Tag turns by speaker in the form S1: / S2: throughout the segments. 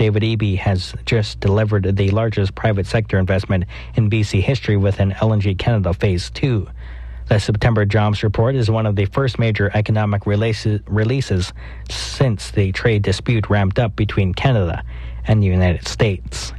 S1: David Eby has just delivered the largest private sector investment in BC history with an LNG Canada Phase 2. The September jobs report is one of the first major economic releases since the trade dispute ramped up between Canada and the United States.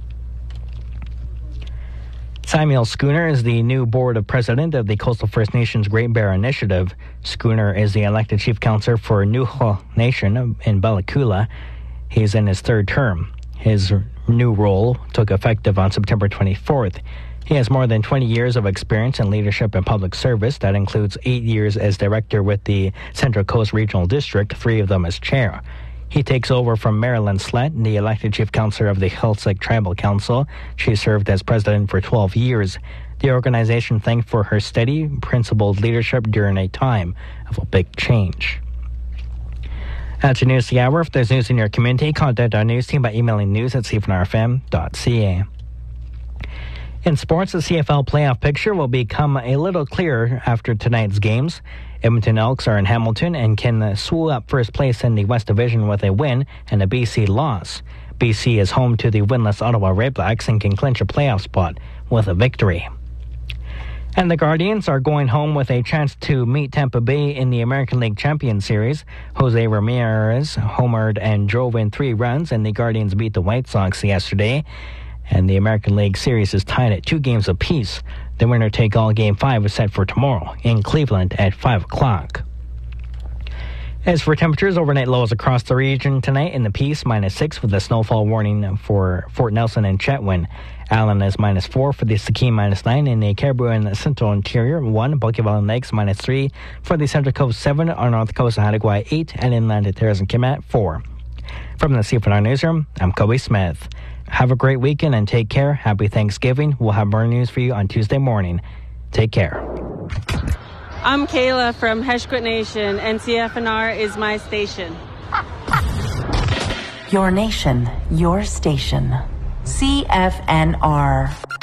S1: Samuel Schooner is the new board of president of the Coastal First Nations Great Bear Initiative. Schooner is the elected chief councillor for Nuxalk Nation in Bella Coola. He's in his third term. His new role took effective on September 24th. He has more than 20 years of experience in leadership and public service. That includes 8 years as director with the Central Coast Regional District, 3 of them as chair. He takes over from Marilyn Slett, the elected chief councillor of the Heiltsuk Tribal Council. She served as president for 12 years. The organization thanked for her steady, principled leadership during a time of a big change. That's your news the hour. If there's news in your community, contact our news team by emailing news@cfnrfm.ca. In sports, the CFL playoff picture will become a little clearer after tonight's games. Edmonton Elks are in Hamilton and can swoop up first place in the West Division with a win and a BC loss. BC is home to the winless Ottawa Redblacks and can clinch a playoff spot with a victory. And the Guardians are going home with a chance to meet Tampa Bay in the American League Champions Series. Jose Ramirez homered and drove in 3 runs, and the Guardians beat the White Sox yesterday. And the American League Series is tied at 2 games apiece. The winner-take-all Game 5 is set for tomorrow in Cleveland at 5 o'clock. As for temperatures, overnight lows across the region tonight in the Peace, -6 with a snowfall warning for Fort Nelson and Chetwynd. Allen is -4 for the Sikkim, -9 in the Caribou and Central Interior, 1. Bulky Valley Lakes, -3 for the Central Coast, 7 on North Coast of Hattagawai, 8 and inland at Terrace and Kimat, 4. From the CFNR Newsroom, I'm Kobe Smith. Have a great weekend and take care. Happy Thanksgiving. We'll have more news for you on Tuesday morning. Take care.
S2: I'm Kayla from Heshkwit Nation, and CFNR is my station.
S3: Your nation, your station. CFNR.